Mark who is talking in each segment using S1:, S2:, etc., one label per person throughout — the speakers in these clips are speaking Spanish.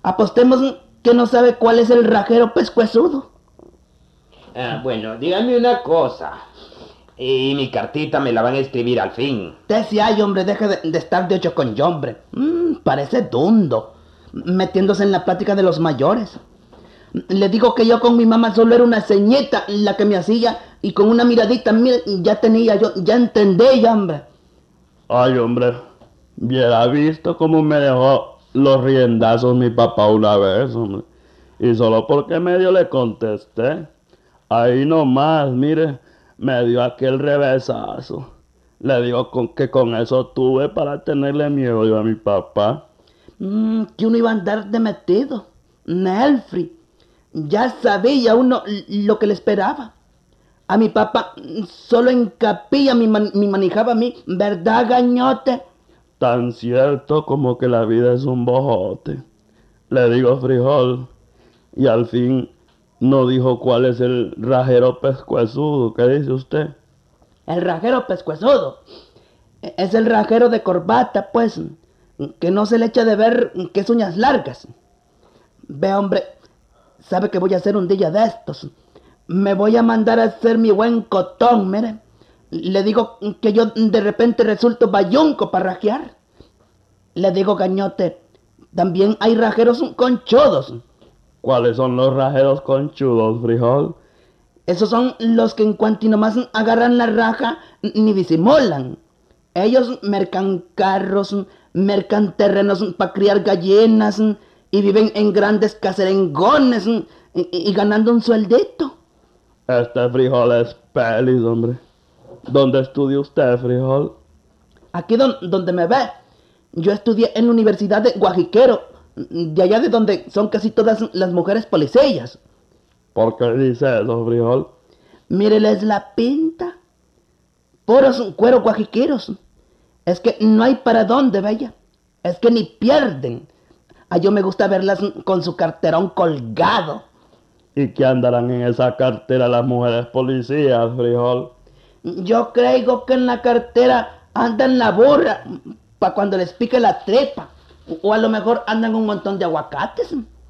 S1: Apostemos que no sabe cuál es el rajero pescuezudo.
S2: Bueno, dígame una cosa. Y mi cartita me la van a escribir al fin.
S1: Te si hay, hombre, deja de estar de ocho con yo, hombre. Parece dundo, metiéndose en la plática de los mayores. Le digo que yo con mi mamá solo era una ceñeta la que me hacía, y con una miradita, mira, ya tenía yo, ya entendí, ya, hombre.
S3: Ay, hombre, hubiera visto cómo me dejó los riendazos mi papá una vez, hombre. Y solo porque medio le contesté. Ahí nomás, mire, me dio aquel revesazo. Le digo que con eso tuve para tenerle miedo yo a mi papá.
S1: Que uno iba a andar de metido. Nelfri, ya sabía uno lo que le esperaba. A mi papá solo en capilla me manejaba a mí, ¿verdad, gañote?
S3: Tan cierto como que la vida es un bojote. Le digo, frijol, y al fin no dijo cuál es el rajero pescuezudo. ¿Qué dice usted?
S1: El rajero pescuezudo es el rajero de corbata, pues, que no se le echa de ver que es uñas largas. Ve, hombre, sabe que voy a hacer un día de estos. Me voy a mandar a hacer mi buen cotón, mire. Le digo que yo de repente resulto bayunco para rajear. Le digo, gañote, también hay rajeros conchudos.
S3: ¿Cuáles son los rajeros conchudos, frijol?
S1: Esos son los que en cuanto nomás agarran la raja, ni disimulan. Ellos mercan carros, mercan terrenos para criar gallinas y viven en grandes caserengones y ganando un sueldito.
S3: Este frijol es pelis, hombre. ¿Dónde estudia usted, frijol?
S1: Aquí donde me ve. Yo estudié en la Universidad de Guajiquero, de allá de donde son casi todas las mujeres policías.
S3: ¿Por qué dice eso, frijol?
S1: Míreles la pinta. Puros cueros guajiqueros. Es que no hay para dónde, vaya. Es que ni pierden. A yo me gusta verlas con su carterón colgado.
S3: ¿Y qué andarán en esa cartera las mujeres policías, frijol?
S1: Yo creo que en la cartera andan la burra para cuando les pique la trepa. O a lo mejor andan un montón de aguacates.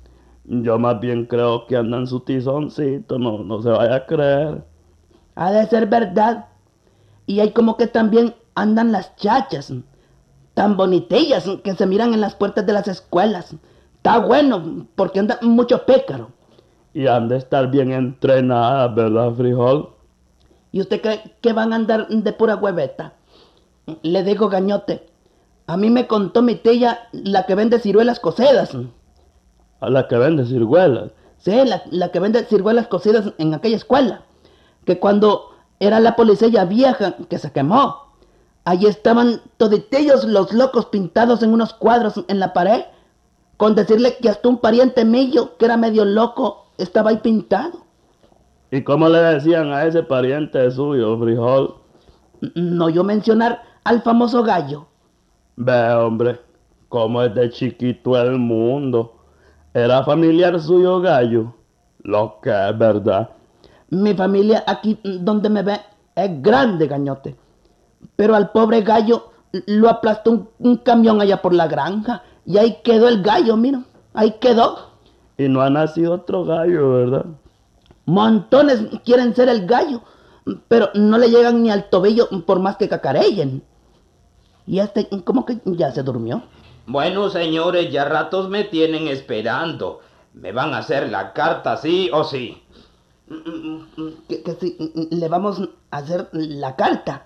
S3: Yo más bien creo que andan su tizoncito, no se vaya a creer.
S1: Ha de ser verdad. Y hay como que también andan las chachas, tan bonitillas que se miran en las puertas de las escuelas. Está bueno, porque anda mucho pécaro.
S3: Y han de estar bien entrenadas, ¿verdad, frijol?
S1: ¿Y usted cree que van a andar de pura hueveta? Le digo, gañote, a mí me contó mi tía, la que vende ciruelas cocidas.
S3: ¿A la que vende ciruelas?
S1: Sí, la que vende ciruelas cocidas en aquella escuela. Que cuando era la policía vieja que se quemó, allí estaban toditillos los locos pintados en unos cuadros en la pared, con decirle que hasta un pariente mío, que era medio loco, estaba ahí pintado.
S3: ¿Y cómo le decían a ese pariente suyo, frijol?
S1: No yo mencionar al famoso Gallo.
S3: Ve, hombre, cómo es de chiquito el mundo. ¿Era familiar suyo, Gallo? Lo que es verdad.
S1: Mi familia aquí donde me ve es grande, gañote. Pero al pobre Gallo lo aplastó un camión allá por la granja. Y ahí quedó el Gallo, mira. Ahí quedó.
S3: Y no ha nacido otro Gallo, ¿verdad?
S1: Montones quieren ser el Gallo, pero no le llegan ni al tobillo por más que cacarellen. Y este, ¿cómo que ya se durmió?
S2: Bueno, señores, ya ratos me tienen esperando. ¿Me van a hacer la carta sí o sí?
S1: Que si le vamos a hacer la carta.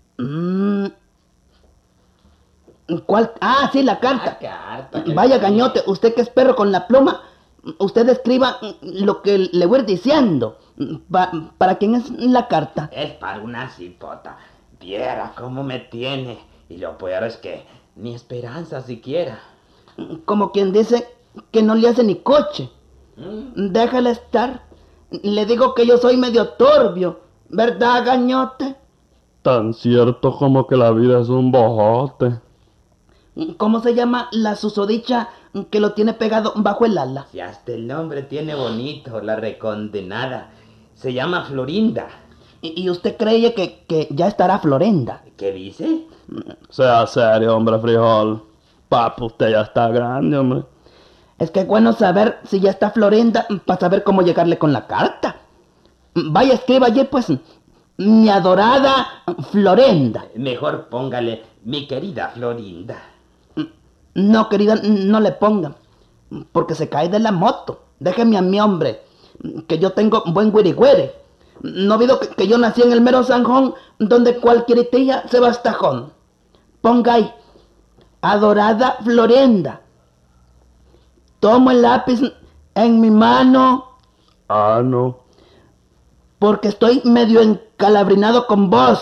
S1: ¿Cuál? Ah, sí, la carta.
S2: La carta.
S1: Vaya, gañote, usted que es perro con la pluma, usted escriba lo que le voy a ir diciendo. ¿Para quién es la carta?
S2: Es para una cipota. Viera cómo me tiene. Y lo peor es que ni esperanza siquiera.
S1: Como quien dice que no le hace ni coche. Déjale estar. Le digo que yo soy medio turbio, ¿verdad, gañote?
S3: Tan cierto como que la vida es un bojote.
S1: ¿Cómo se llama la susodicha que lo tiene pegado bajo el ala?
S2: Si hasta el nombre tiene bonito, la recondenada. Se llama Florinda.
S1: ¿Y usted cree que ya estará Florinda?
S2: ¿Qué dice?
S3: Sea serio, hombre, frijol. Papu, usted ya está grande, hombre.
S1: Es que es bueno saber si ya está Florinda para saber cómo llegarle con la carta. Vaya, escriba allí, pues, mi adorada Florinda.
S2: Mejor póngale mi querida Florinda.
S1: No, querida, no le ponga, porque se cae de la moto. Déjeme a mi hombre, que yo tengo buen güirigüere. No olvido que yo nací en el mero Sanjón, donde cualquier tía se va hasta jón. Ponga ahí, adorada Florinda. Tomo el lápiz en mi mano,
S3: No.
S1: porque estoy medio encalabrinado con vos.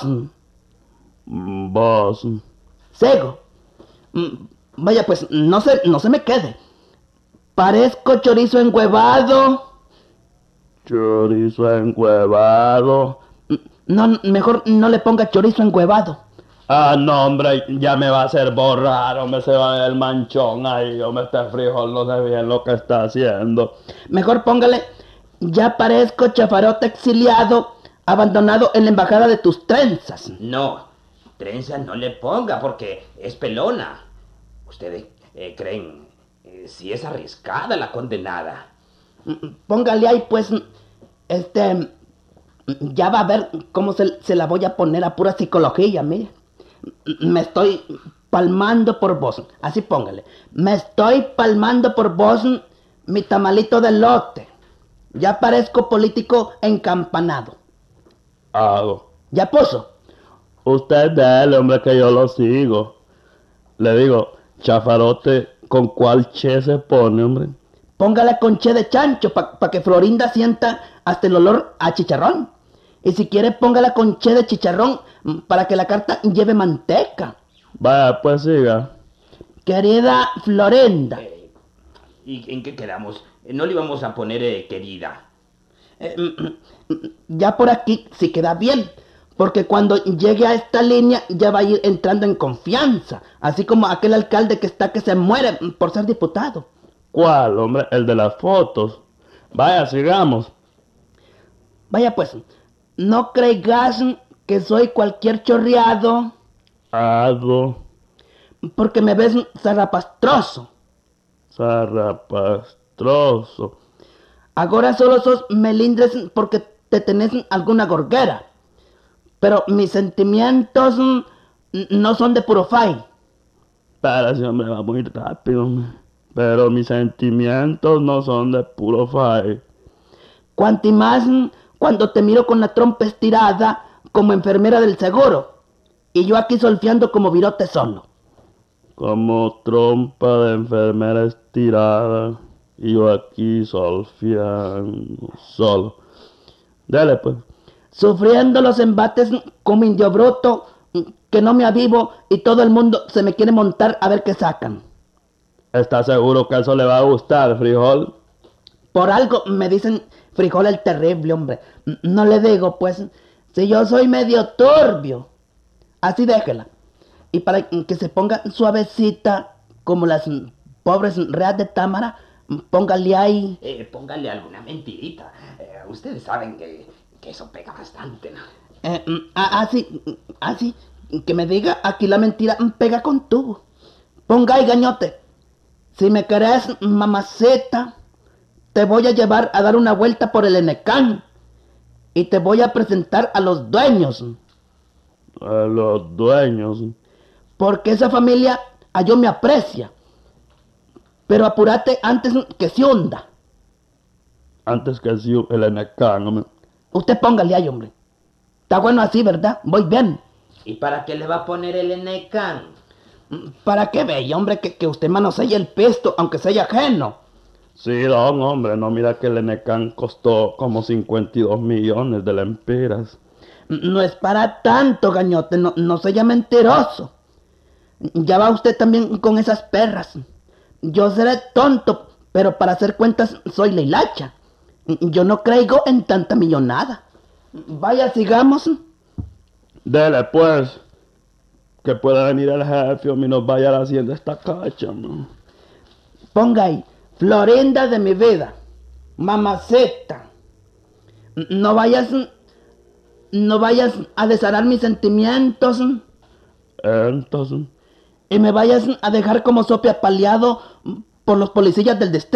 S3: Vos.
S1: Cego. Vaya, pues, no se me quede. Parezco chorizo enhuevado.
S3: Chorizo encuevado.
S1: No, mejor no le ponga chorizo enhuevado.
S3: No, hombre, ya me va a hacer borrar, hombre, se va a ver el manchón ahí, hombre, este frijol no sé bien lo que está haciendo.
S1: Mejor póngale, ya parezco chafarote exiliado, abandonado en la embajada de tus trenzas.
S2: No, trenza no le ponga porque es pelona. Ustedes creen si es arriesgada la condenada.
S1: Póngale ahí, pues, ya va a ver cómo se la voy a poner a pura psicología, mire. Me estoy palmando por vos, así póngale. Me estoy palmando por vos, mi tamalito de lote. Ya parezco político encampanado.
S3: Hago.
S1: ¿Ya puso?
S3: Usted dele, hombre, que yo lo sigo. Le digo, chafarote, ¿con cuál che se pone, hombre?
S1: Póngale con che de chancho para que Florinda sienta hasta el olor a chicharrón. Y si quiere, póngala con che de chicharrón para que la carta lleve manteca.
S3: Vaya, pues siga.
S1: Querida Florinda.
S2: ¿Y en qué quedamos? No le íbamos a poner querida.
S1: Ya por aquí sí queda bien, porque cuando llegue a esta línea ya va a ir entrando en confianza, así como aquel alcalde que está que se muere por ser diputado.
S3: ¿Cuál, hombre? El de las fotos. Vaya, sigamos.
S1: Vaya pues, no creas que soy cualquier chorreado,
S3: Hago.
S1: porque me ves zarrapastroso.
S3: Zarrapastroso.
S1: Ahora solo sos melindres porque te tenés alguna gorguera, pero mis sentimientos no son de puro fai.
S3: Espérate, hombre, va muy rápido, hombre. Pero mis sentimientos no son de puro fai.
S1: Cuanti más cuando te miro con la trompa estirada como enfermera del seguro y yo aquí solfeando como virote solo.
S3: Como trompa de enfermera estirada y yo aquí solfeando solo. Dale, pues.
S1: Sufriendo los embates como indio bruto que no me avivo y todo el mundo se me quiere montar a ver qué sacan.
S3: ¿Está seguro que eso le va a gustar, frijol?
S1: Por algo me dicen frijol el terrible, hombre. No le digo, pues, si yo soy medio turbio. Así déjela. Y para que se ponga suavecita como las pobres reas de Támara, póngale ahí.
S2: Póngale alguna mentirita. Ustedes saben que eso pega bastante, ¿no?
S1: Así, que me diga aquí la mentira pega con tubo. Ponga ahí, gañote. Si me querés, mamaceta, te voy a llevar a dar una vuelta por el Enecán y te voy a presentar a los dueños.
S3: A los dueños.
S1: Porque esa familia a yo me aprecia. Pero apúrate antes que se hunda.
S3: Antes que si el enecán, hombre.
S1: Usted póngale ahí, hombre. Está bueno así, ¿verdad? Voy bien.
S2: ¿Y para qué le va a poner el Enecán?
S1: ¿Para qué ve, hombre, que usted manosee el pesto, aunque sea ajeno?
S3: Sí, don, hombre, no mira que el enecán costó como 52 millones de lempiras.
S1: No es para tanto, gañote, no sea mentiroso. Ya va usted también con esas perras. Yo seré tonto, pero para hacer cuentas soy la hilacha. Yo no craigo en tanta millonada. Vaya, sigamos.
S3: Dele, pues, que pueda venir el jefe y nos vaya haciendo esta cacha, ¿no?
S1: Ponga ahí, Florinda de mi vida, mamaceta. No vayas a desarar mis sentimientos
S3: Entonces,
S1: y me vayas a dejar como sope apaleado por los policías del distrito.